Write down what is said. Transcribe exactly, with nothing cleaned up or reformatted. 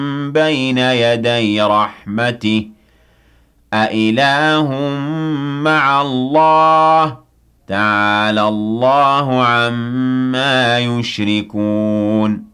بين يدي رحمته أإله مع الله تعالى الله عما يشركون